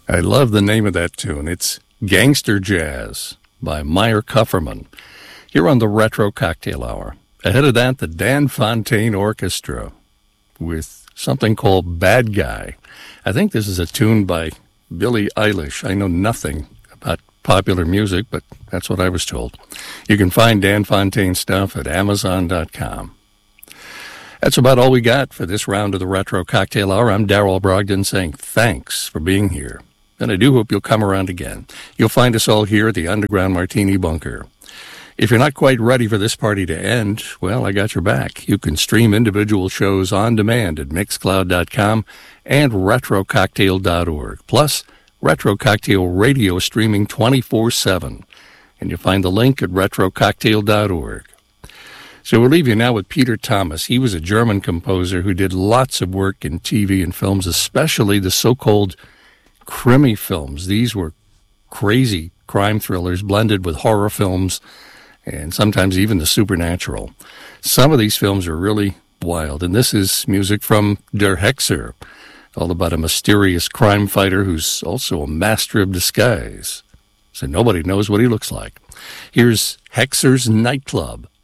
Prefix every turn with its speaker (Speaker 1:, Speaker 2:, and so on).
Speaker 1: I love the name of that tune. It's Gangster Jazz by Meyer Kupferman here on the Retro Cocktail Hour. Ahead of that, the Dan Fontaine Orchestra with something called Bad Guy. I think this is a tune by Billie Eilish. I know nothing about popular music, but that's what I was told. You can find Dan Fontaine stuff at Amazon.com. That's about all we got for this round of the Retro Cocktail Hour. I'm Darrell Brogdon saying thanks for being here. And I do hope you'll come around again. You'll find us all here at the Underground Martini Bunker. If you're not quite ready for this party to end, well, I got your back. You can stream individual shows on demand at Mixcloud.com and RetroCocktail.org. Plus, Retro Cocktail Radio streaming 24/7. And you'll find the link at RetroCocktail.org. So we'll leave you now with Peter Thomas. He was a German composer who did lots of work in TV and films, especially the so-called Krimi films. These were crazy crime thrillers blended with horror films and sometimes even the supernatural. Some of these films are really wild, and this is music from Der Hexer, all about a mysterious crime fighter who's also a master of disguise, so nobody knows what he looks like. Here's Hexer's Nightclub